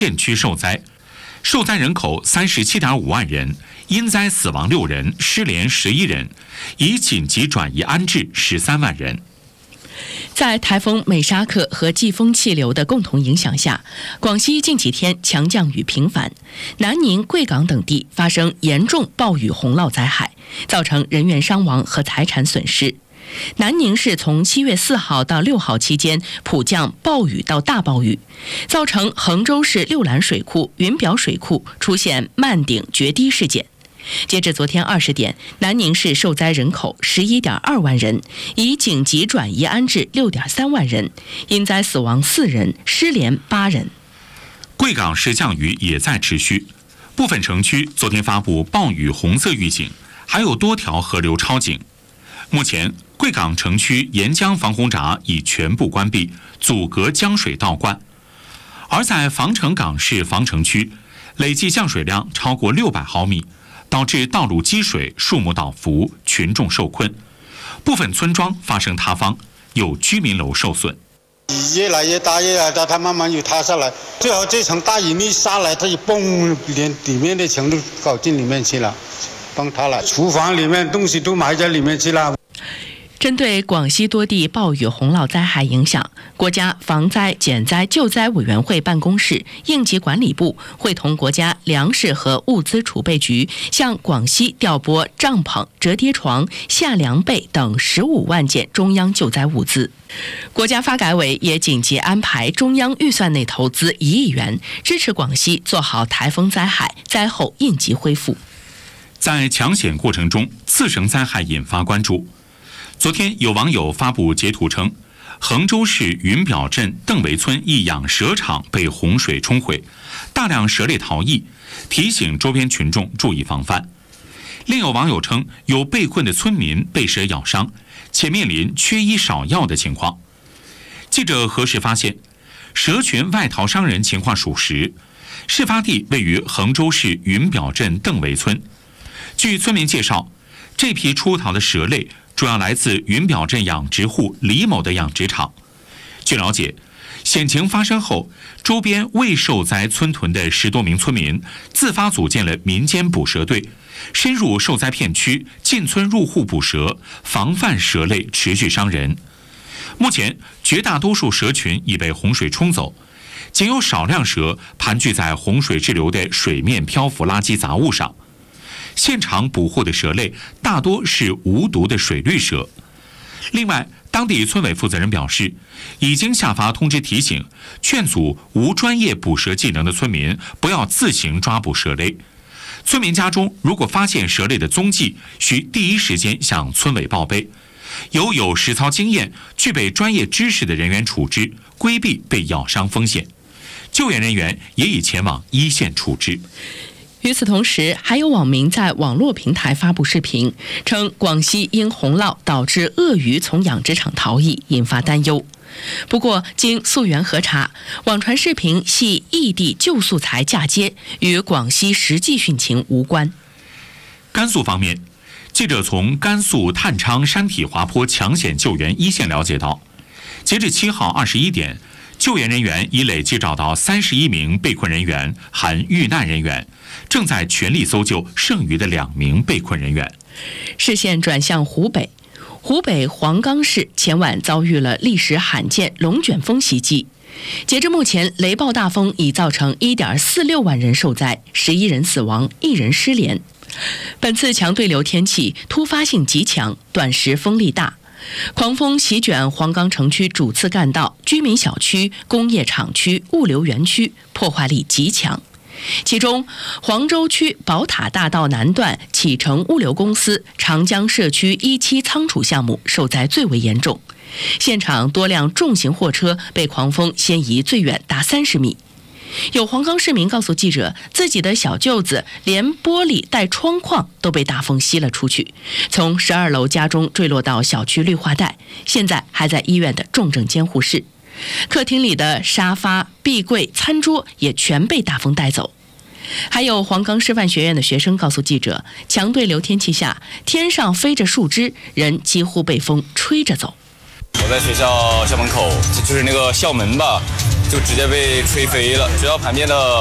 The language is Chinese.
县区受灾，受灾人口37.5万人，因灾死亡6人，失联11人，已紧急转移安置13万人。 在台风美沙克和季风气流的共同影响下，广西近几天强降雨频繁，南宁、贵港等地发生严重暴雨洪涝灾害，造成人员伤亡和财产损失。南宁市从7月4号到6号期间普降暴雨到大暴雨，造成衡州市六兰水库、云表水库出现漫顶决堤事件。截至昨天20点，南宁市受灾人口11.2万人，已紧急转移安置6.3万人，因灾死亡4人，失联8人。 贵港市降雨也在持续，部分城区昨天发布暴雨红色预警，还有多条河流超警。目前，贵港城区沿江防洪闸已全部关闭，阻隔江水倒灌。而在防城港市防城区，累计降水量超过600毫米，导致道路积水、树木倒伏，群众受困，部分村庄发生塌方，有居民楼受损。 越来越大，它慢慢就塌下来，最后这层大雨一下来，它就嘣，连里面的墙都搞进里面去了，崩塌了，厨房里面东西都埋在里面去了。 针对广西多地暴雨洪涝灾害影响，国家防灾减灾救灾委员会办公室、应急管理部会同国家粮食和物资储备局向广西调拨帐篷、折叠床、夏凉被等15万件中央救灾物资。国家发改委也紧急安排中央预算内投资1亿元，支持广西做好台风灾害灾后应急恢复。 在抢险过程中，次生灾害引发关注。昨天有网友发布截图称，衡州市云表镇邓围村一养蛇场被洪水冲毁，大量蛇类逃逸，提醒周边群众注意防范。另有网友称，有被困的村民被蛇咬伤，且面临缺医少药的情况。记者核实发现，蛇群外逃伤人情况属实，事发地位于衡州市云表镇邓围村。据村民介绍，这批出逃的蛇类主要来自云表镇养殖户李某的养殖场。据了解，险情发生后，周边未受灾村屯的10多名村民自发组建了民间捕蛇队，深入受灾片区，进村入户捕蛇，防范蛇类持续伤人。目前，绝大多数蛇群已被洪水冲走，仅有少量蛇盘踞在洪水滞留的水面漂浮垃圾杂物上。现场捕获的蛇类大多是无毒的水绿蛇。另外，当地村委负责人表示，已经下发通知提醒，劝阻无专业捕蛇技能的村民不要自行抓捕蛇类。村民家中如果发现蛇类的踪迹，需第一时间向村委报备，由有实操经验、具备专业知识的人员处置，规避被咬伤风险。救援人员也已前往一线处置。 与此同时，还有网民在网络平台发布视频，称广西因洪涝导致鳄鱼从养殖场逃逸，引发担忧。不过，经溯源核查，网传视频系异地旧素材嫁接，与广西实际汛情无关。 甘肃方面，记者从甘肃探昌山体滑坡抢险救援一线了解到，截至7号21点，救援人员已累计找到31名被困人员，含遇难人员，正在全力搜救剩余的2名被困人员。 视线转向湖北，湖北黄冈市前晚遭遇了历史罕见龙卷风袭击。截至目前，雷暴大风已造成1.46万人受灾，11人死亡，1人失联。本次强对流天气突发性极强，短时风力大，狂风席卷黄冈城区主次干道、居民小区、工业厂区、物流园区，破坏力极强。其中，黄州区宝塔大道南段启程物流公司长江社区1期仓储项目受灾最为严重，现场多辆重型货车被狂风掀移最远达30米。有黄冈市民告诉记者，自己的小舅子连玻璃带窗框都被大风吸了出去，从12楼家中坠落到小区绿化带，现在还在医院的重症监护室。客厅里的沙发、壁柜、餐桌也全被大风带走。还有黄冈师范学院的学生告诉记者，强对流天气下，天上飞着树枝，人几乎被风吹着走。 我在学校校门口，就是那个校门吧，就直接被吹飞了，学校旁边的